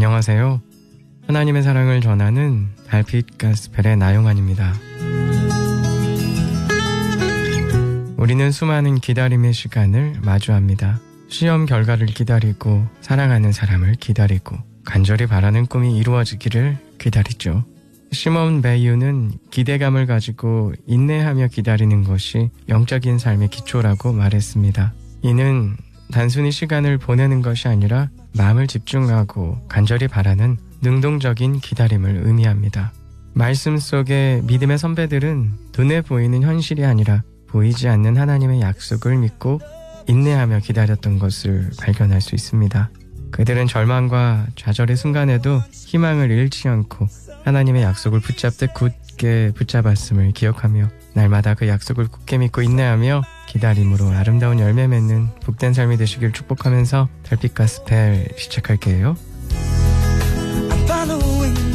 안녕하세요. 하나님의 사랑을 전하는 달빛 가스펠의 나용환입니다. 우리는 수많은 기다림의 시간을 마주합니다. 시험 결과를 기다리고 사랑하는 사람을 기다리고 간절히 바라는 꿈이 이루어지기를 기다리죠. 시몬 베이유는 기대감을 가지고 인내하며 기다리는 것이 영적인 삶의 기초라고 말했습니다. 이는 단순히 시간을 보내는 것이 아니라 마음을 집중하고 간절히 바라는 능동적인 기다림을 의미합니다. 말씀 속의 믿음의 선배들은 눈에 보이는 현실이 아니라 보이지 않는 하나님의 약속을 믿고 인내하며 기다렸던 것을 발견할 수 있습니다. 그들은 절망과 좌절의 순간에도 희망을 잃지 않고 하나님의 약속을 붙잡듯 굳게 붙잡았음을 기억하며 날마다 그 약속을 굳게 믿고 인내하며 기다림으로 아름다운 열매 맺는 복된 삶이 되시길 축복하면서 달빛 가스펠 시작할게요. I'm following